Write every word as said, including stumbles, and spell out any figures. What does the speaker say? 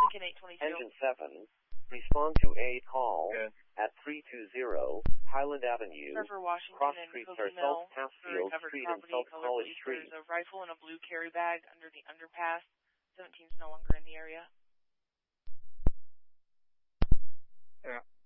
Lincoln eight twenty-two. Engine seven, respond to a call Good. at three two zero Highland Avenue, Server Washington Cross and Street, Cokie South Mill for Passfield recovered Street, and property, South color College police. Street. There's a rifle and a blue carry bag under the underpass. seventeen is no longer in the area. Yeah.